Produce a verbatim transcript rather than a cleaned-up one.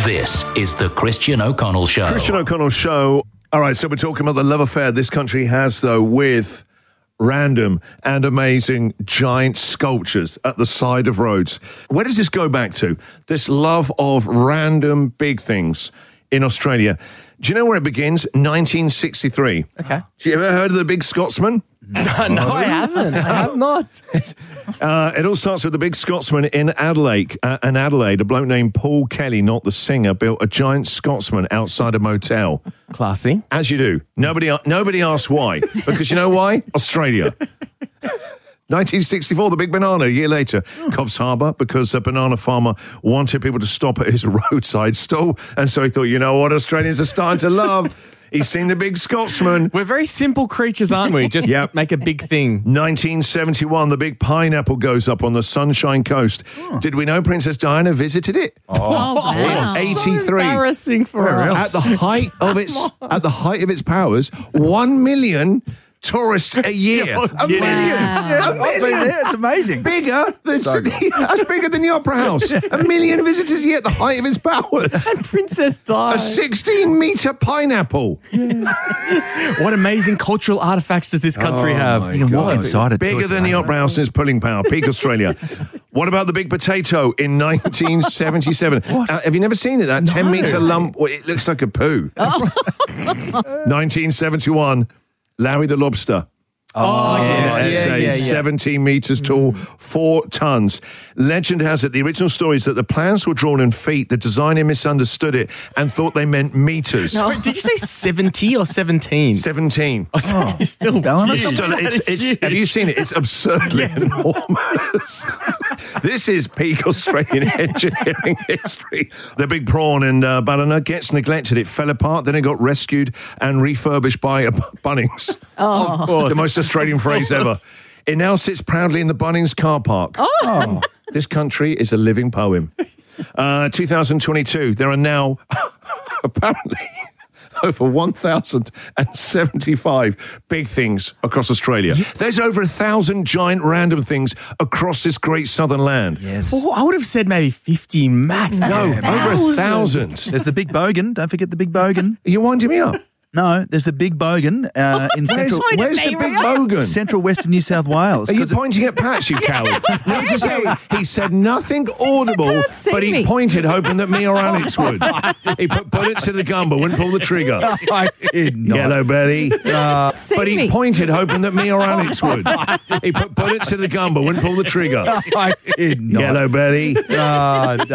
This is the Christian O'Connell Show. Christian O'Connell Show. All right, so we're talking about the love affair this country has, though, with random and amazing giant sculptures at the side of roads. Where does this go back to? This love of random big things in Australia. Do you know where it begins? nineteen sixty-three. Okay. Have you ever heard of the Big Scotsman? No, no, I haven't. I have not. Uh, it all starts with the Big Scotsman in Adelaide. Uh, in Adelaide, a bloke named Paul Kelly, not the singer, built a giant Scotsman outside a motel. Classy. As you do. Nobody, nobody asked why. Because you know why? Australia. nineteen sixty-four, the big banana. A year later, Coffs Harbour, because a banana farmer wanted people to stop at his roadside stall. And so he thought, you know what Australians are starting to love? He's seen the Big Scotsman. We're very simple creatures, aren't we? Just Yep. make a big thing. nineteen seventy-one, the big pineapple goes up on the Sunshine Coast. Oh. Did we know Princess Diana visited it? Oh, wow. eighty-three. So embarrassing for us. At the height of its at the height of its powers, one million tourists a year. A kidding. million. Wow. A million. It's amazing. Bigger than Sydney. That's bigger than the Opera House. A million visitors a year at the height of its powers. Princess Di. A sixteen metre pineapple. What amazing cultural artifacts does this country Oh, have? my You can walk God. inside it. too. Bigger It's than the amazing. Opera House in its pulling power. Peak Australia. What about the big potato in nineteen seventy-seven? Uh, have you never seen it? That ten metre lump. Well, it looks like a poo. nineteen seventy-one. Larry the Lobster. Oh, yes, It's yes, a yeah, yeah. seventeen metres tall, four tons. Legend has it, the original story is that the plans were drawn in feet. The designer misunderstood it and thought they meant metres. Wait, did you say seventy or seventeen? seventeen. Oh, sorry, it's still Going on. huge. Still, That it's, is it's, huge. have you seen it? It's absurdly enormous. This is peak Australian engineering history. The big prawn in uh, Ballina gets neglected. It fell apart, then it got rescued and refurbished by uh, Bunnings. Of course. The most Australian phrase ever. It now sits proudly in the Bunnings car park. Oh. This country is a living poem. Uh, two thousand twenty-two, there are now apparently over one thousand seventy-five big things across Australia. There's over a thousand giant random things across this great southern land. Yes. Oh, I would have said maybe fifty max. No, over a thousand. There's the Big Bogan. Don't forget the Big Bogan. Are you winding me up? No, there's the Big Bogan uh, in Where's, central, where's the big bogan? central western New South Wales. Are you 'Cause it- pointing at Pat, you coward? No, just say, he said nothing audible, can't see but he me. pointed hoping that me or Alex would. He put bullets to the gun but wouldn't pull the trigger. I did not. Yellow belly. See But he me. pointed hoping that me or Alex would. He put bullets to the gun but wouldn't pull the trigger. I did not. Yellow belly. Uh,